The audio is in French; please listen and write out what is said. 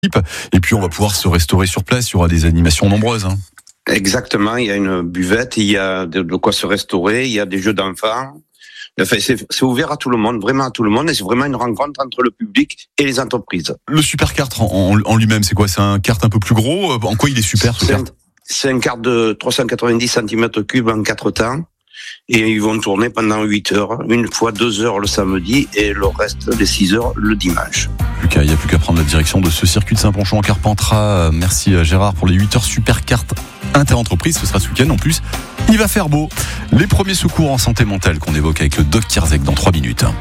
participe. Et puis on va pouvoir se restaurer sur place. Il y aura des animations nombreuses. Exactement, il y a une buvette, il y a de quoi se restaurer, il y a des jeux d'enfants. Enfin, c'est ouvert à tout le monde, vraiment à tout le monde, et c'est vraiment une rencontre entre le public et les entreprises. Le super kart en lui-même, c'est quoi? C'est un kart un peu plus gros? En quoi il est super, ce kart? C'est un kart de 390 cm3 en 4 temps. Et ils vont tourner pendant 8 heures, une fois 2 heures le samedi et le reste des 6 heures le dimanche. Il n'y a plus qu'à prendre la direction de ce circuit de Saint-Ponchon en Carpentras. Merci Gérard pour les 8 heures super carte inter-entreprise. Ce sera ce week-end en plus. Il va faire beau. Les premiers secours en santé mentale qu'on évoque avec le Doc Kierzek dans 3 minutes.